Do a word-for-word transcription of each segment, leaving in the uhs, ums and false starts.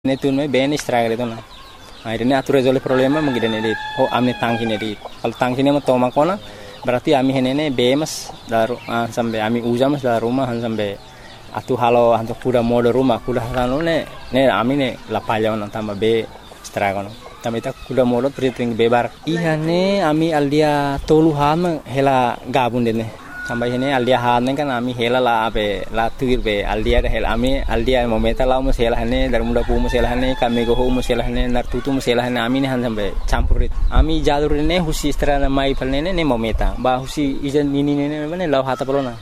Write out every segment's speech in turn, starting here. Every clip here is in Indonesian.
Ne tu me bene straggle itu na. Akhirnya atu resolve problema mengidane dit. Oh amne tangki ne dit. Kalau tangki ne toma kona berarti ami henene bemas daru uh, sampai ami ujamas dari rumah sampai atu halo hantu kuda mode rumah kuda halo ne ne ami ne lapalya on tamba be straggle. Tamita kuda mode triting bebar. Iya ne ami aldia tolu ham hela gabun dene. Sampai ini aldia hane kan ami hela la abe la tuir be aldia hela ami aldia momenta la mus hela hane dar muda pu mus hela hane kami go mus hela hane nar tutu mus hela hane ami ne han sampai campurit ami jalur ne husi strana mai palne ne momenta ba husi ijan ini ne ne law hata polona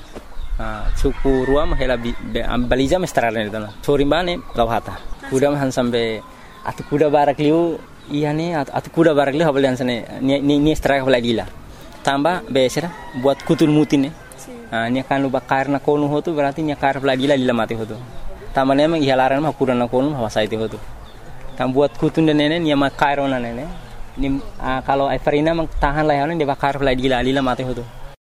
ah suku ruam hela balija mestrana ne tana sorimbane law hata kuda han sampai atu kuda barak liu iya ne atu kuda barak liu habalian sane ni ni strike habla gila tambah besera buat kutul mutin ne ah nya kan lu bakar na konu hotu berarti nya kar lagi la lila mati hotu tamane emang ihalaran mah kuran na konu hawasa itu hotu tam buat kutun dan nene nya makar ona nene ni ah, kalau Everina mang tahan lah dia bakar lagi la lila mati hotu.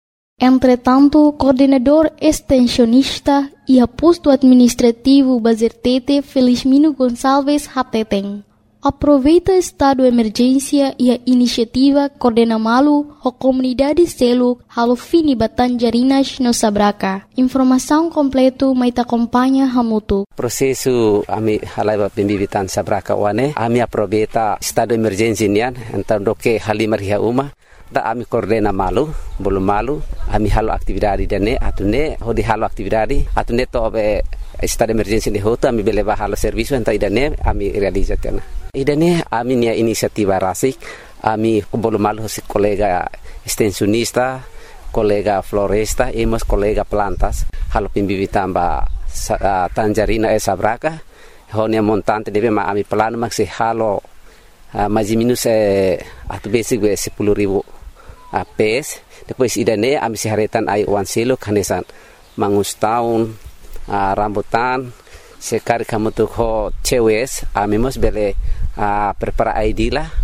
Entretanto, coordenador extensionista e aposto administrativo Bazertete Felizmino Gonçalves Hateteng aproveita estado de emergência e a iniciativa coordena malu a comunidade selo halo fini Batanjarinas no Sabraca. Informação completo mai acompanha hamutu. Prosesu ami halaiba pembibitan Sabraca wane ami aproveita estado de emergência nian então doke halimar hia uma da ami coordena malu belum malu ami halo aktividade dene atune hodi halo aktividade atune to be estado de emergência de hoto ami beleba halo serviço então idane ami realizatena. Idane ami nia inisiativa rasik ami belum malu si kolega extensionista kolega floresta emos kolega plantas halo pembibitan ba uh, Tanjarina e Sabraca honia montante debe ma ami plano maksi halo uh, mais minus eh, atu basic be sepuluh ribu uh, pes depois idane ami siharetan ai wan silo kanesan mangus tahun uh, rambutan sekar kamu tuh ho cewes ami mos bele uh, prepara I D lah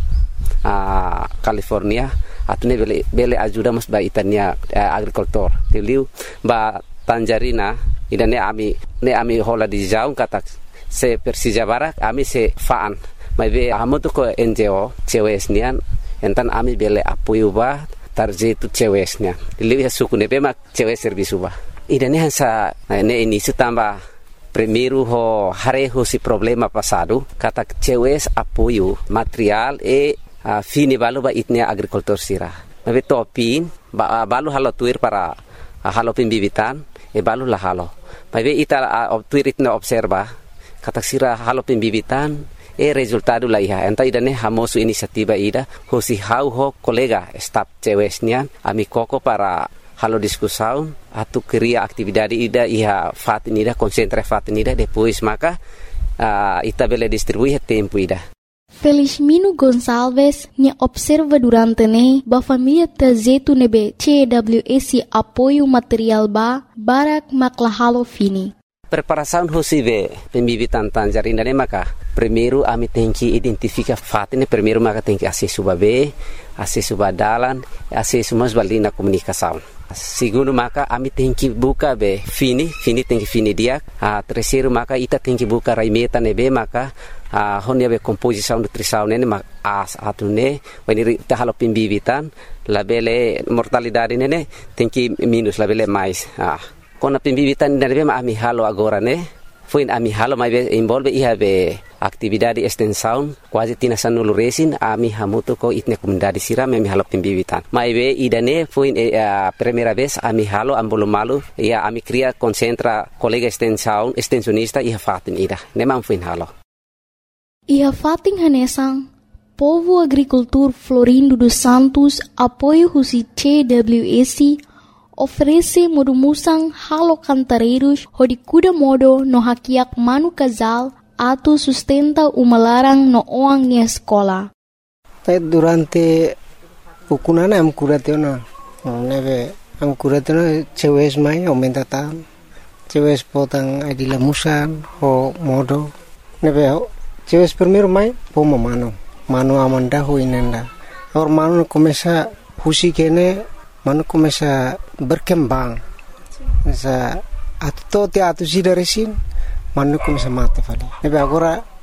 uh, California atune bele bele ajuda mos ba itania uh, agricultor tiliu ba Tanjarina idane ami ne ami hola di jaung katak se Persija Barak ami se faan mai be amu tuh ko N G O cewes nian entan ami bele apoio ba tarje tu cewes nian tiliu ya suku ne be mak cewes service ba idane hansa ne ini setambah primeiro ho hareho si problema passado kata cewes apoio material e uh, fini balu ba itnia agricultor sira nabe topin ba uh, balu halo tuir para uh, halo pembibitan e balu la halo babe ita uh, tuir itna observa kata sira halo pembibitan e resultado la iha enta idane hamosu inisiativa ida ho si hau ho kolega staff cewesnya ami koko para halo discussão atu cria atividade ida iha fatin ida concentra fatin ida depois maka uh, ita bele distribuir tempo ida. Felizmino Gonçalves nya observa durante ne ba família trazetu nebe C W S apoio material ba barak makla halo fini. Preparação hosive pembibitan Tanjarina ne maka primeiro ami tem que identificar fatin primeiro maka tem que acesso babe acesso badalan acesso mas balina comunicação. Segundo maka ami tem que buka be fini fini tem que fini dia a terceiro maka ita tem que buka raimeta nebe maka a honia be composição nutrição nene mak as atune weniri ta halo pembibitan labele mortalidade nene tem que minus labele mais ah kona pembibitan nebe ma ami halo agora ne foi ami halo mai be involve iha be atividade extensão quase tina sanulu resin ami hamuto ko itne comunidade sira me halo pembibitan mai be idane foi a primeira vez ami halo ambolo malu ya ami cria concentra colega extensão extensionista iha fatin ida ne mam foi halo iha fatin hanesang povo agricultor Florindo dos Santos apoio husi C W S oferece modumusang halo cantareiros hodi kuda modo no hakiak manu casal atu sustenta umalarang no oang nia escola. Durante ukunana am kuratena neve am kuratena cewes mai aumentatan cewes potang adila musan ho modo neve cewes primero mai pomo mano mano amanda ho inenda or mano começa husi kene mano começa berkembang sa atu te atu sida resin manu começa mate fali nebe agora